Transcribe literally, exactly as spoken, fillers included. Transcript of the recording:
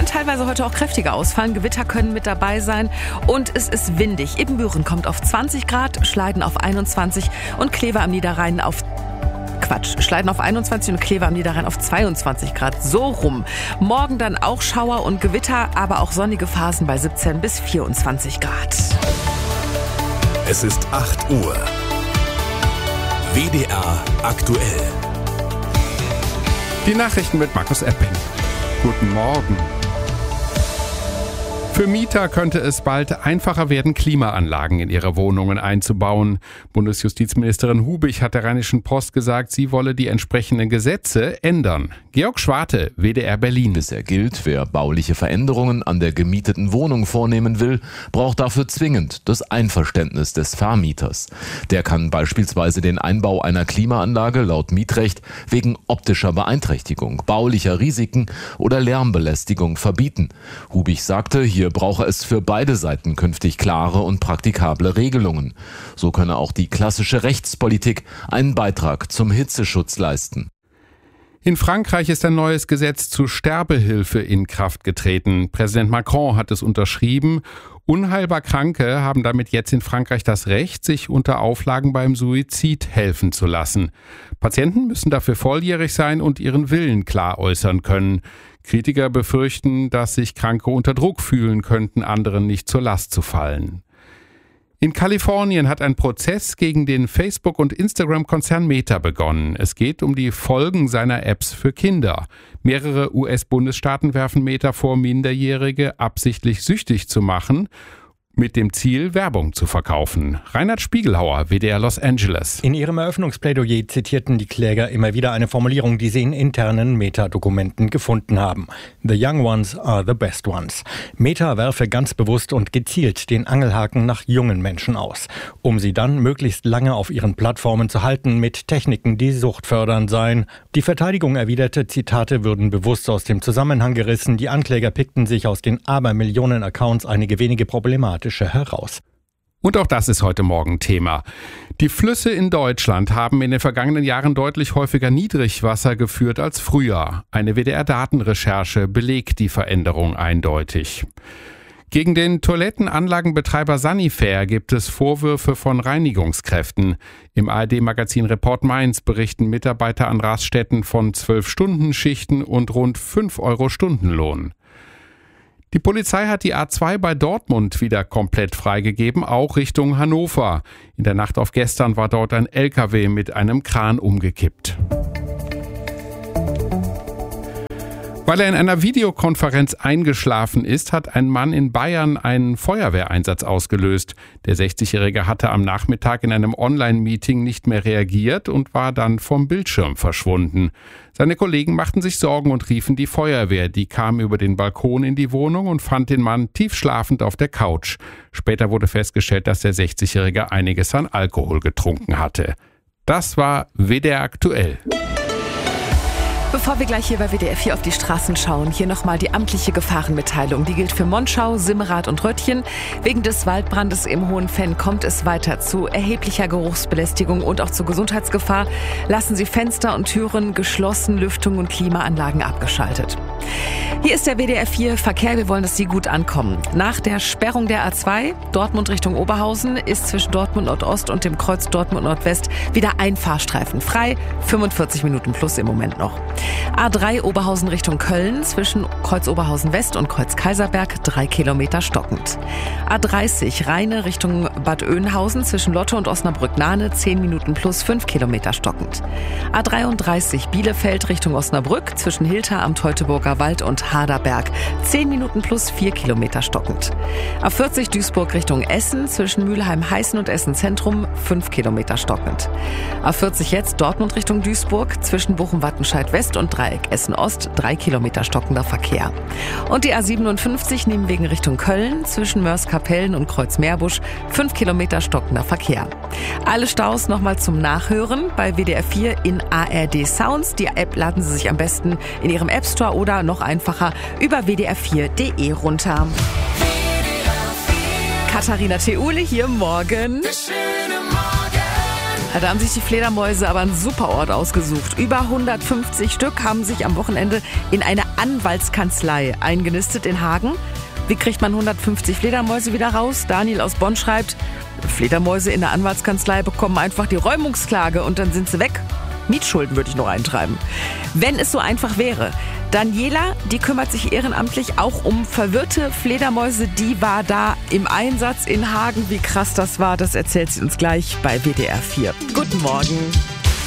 kann teilweise heute auch kräftiger ausfallen. Gewitter können mit dabei sein und es ist windig. Ibbenbüren kommt auf zwanzig Grad, Schleiden auf einundzwanzig und Kleve am Niederrhein auf Quatsch, Schleiden auf einundzwanzig und Kleve am Niederrhein auf zweiundzwanzig Grad. So rum. Morgen dann auch Schauer und Gewitter, aber auch sonnige Phasen bei siebzehn bis vierundzwanzig Grad. Es ist acht Uhr. W D R aktuell. Die Nachrichten mit Markus Epping. Guten Morgen. Für Mieter könnte es bald einfacher werden, Klimaanlagen in ihre Wohnungen einzubauen. Bundesjustizministerin Hubich hat der Rheinischen Post gesagt, sie wolle die entsprechenden Gesetze ändern. Georg Schwarte, W D R Berlin. Bisher gilt, wer bauliche Veränderungen an der gemieteten Wohnung vornehmen will, braucht dafür zwingend das Einverständnis des Vermieters. Der kann beispielsweise den Einbau einer Klimaanlage laut Mietrecht wegen optischer Beeinträchtigung, baulicher Risiken oder Lärmbelästigung verbieten. Hubich sagte, hier Hier brauche es für beide Seiten künftig klare und praktikable Regelungen. So könne auch die klassische Rechtspolitik einen Beitrag zum Hitzeschutz leisten. In Frankreich ist ein neues Gesetz zur Sterbehilfe in Kraft getreten. Präsident Macron hat es unterschrieben. Unheilbar Kranke haben damit jetzt in Frankreich das Recht, sich unter Auflagen beim Suizid helfen zu lassen. Patienten müssen dafür volljährig sein und ihren Willen klar äußern können. Kritiker befürchten, dass sich Kranke unter Druck fühlen könnten, anderen nicht zur Last zu fallen. In Kalifornien hat ein Prozess gegen den Facebook- und Instagram-Konzern Meta begonnen. Es geht um die Folgen seiner Apps für Kinder. Mehrere U S-Bundesstaaten werfen Meta vor, Minderjährige absichtlich süchtig zu machen, mit dem Ziel, Werbung zu verkaufen. Reinhard Spiegelhauer, W D R Los Angeles. In ihrem Eröffnungsplädoyer zitierten die Kläger immer wieder eine Formulierung, die sie in internen Meta-Dokumenten gefunden haben. The young ones are the best ones. Meta werfe ganz bewusst und gezielt den Angelhaken nach jungen Menschen aus, um sie dann möglichst lange auf ihren Plattformen zu halten mit Techniken, die suchtfördernd seien. Die Verteidigung erwiderte, Zitate würden bewusst aus dem Zusammenhang gerissen. Die Ankläger pickten sich aus den Abermillionen Accounts einige wenige Problematische heraus. Und auch das ist heute Morgen Thema. Die Flüsse in Deutschland haben in den vergangenen Jahren deutlich häufiger Niedrigwasser geführt als früher. Eine W D R-Datenrecherche belegt die Veränderung eindeutig. Gegen den Toilettenanlagenbetreiber Sanifair gibt es Vorwürfe von Reinigungskräften. Im A R D-Magazin Report Mainz berichten Mitarbeiter an Raststätten von zwölf-Stunden-Schichten und rund fünf Euro Stundenlohn. Die Polizei hat die A zwei bei Dortmund wieder komplett freigegeben, auch Richtung Hannover. In der Nacht auf gestern war dort ein L K W mit einem Kran umgekippt. Weil er in einer Videokonferenz eingeschlafen ist, hat ein Mann in Bayern einen Feuerwehreinsatz ausgelöst. Der sechzigjährige hatte am Nachmittag in einem Online-Meeting nicht mehr reagiert und war dann vom Bildschirm verschwunden. Seine Kollegen machten sich Sorgen und riefen die Feuerwehr. Die kam über den Balkon in die Wohnung und fand den Mann tief schlafend auf der Couch. Später wurde festgestellt, dass der sechzigjährige einiges an Alkohol getrunken hatte. Das war W D R aktuell. Bevor wir gleich hier bei W D R vier auf die Straßen schauen, hier nochmal die amtliche Gefahrenmitteilung. Die gilt für Monschau, Simmerath und Röttchen. Wegen des Waldbrandes im Hohenfenn kommt es weiter zu erheblicher Geruchsbelästigung und auch zu Gesundheitsgefahr. Lassen Sie Fenster und Türen geschlossen, Lüftung und Klimaanlagen abgeschaltet. Hier ist der W D R vier Verkehr. Wir wollen, dass Sie gut ankommen. Nach der Sperrung der A zwei, Dortmund Richtung Oberhausen, ist zwischen Dortmund Nordost und dem Kreuz Dortmund Nordwest wieder ein Fahrstreifen frei. fünfundvierzig Minuten plus im Moment noch. A drei Oberhausen Richtung Köln, zwischen Kreuz Oberhausen West und Kreuz Kaiserberg, drei Kilometer stockend. A dreißig Rheine Richtung Bad Oeynhausen, zwischen Lotte und Osnabrück-Nahne, zehn Minuten plus fünf Kilometer stockend. A dreiunddreißig Bielefeld Richtung Osnabrück, zwischen Hilter am Teutoburger Wald und Haderberg, zehn Minuten plus vier Kilometer stockend. A vierzig Duisburg Richtung Essen, zwischen Mülheim-Heißen und Essen Zentrum, fünf Kilometer stockend. A vierzig jetzt Dortmund Richtung Duisburg, zwischen Bochum-Wattenscheid West und Dreieck Essen Ost, drei Kilometer stockender Verkehr. Und die A siebenundfünfzig Niemenwegen Richtung Köln, zwischen Mörs-Kapellen und Kreuz-Meerbusch, fünf Kilometer stockender Verkehr. Alle Staus nochmal zum Nachhören bei W D R vier in A R D Sounds. Die App laden Sie sich am besten in Ihrem App Store oder noch einfacher über w d r vier punkt d e runter. Katharina Theule hier morgen. Ja, da haben sich die Fledermäuse aber einen super Ort ausgesucht. Über hundertfünfzig Stück haben sich am Wochenende in eine Anwaltskanzlei eingenistet in Hagen. Wie kriegt man hundertfünfzig Fledermäuse wieder raus? Daniel aus Bonn schreibt, Fledermäuse in der Anwaltskanzlei bekommen einfach die Räumungsklage und dann sind sie weg. Mietschulden würde ich noch eintreiben. Wenn es so einfach wäre. Daniela, die kümmert sich ehrenamtlich auch um verwirrte Fledermäuse. Die war da im Einsatz in Hagen. Wie krass das war, das erzählt sie uns gleich bei W D R vier. Guten Morgen.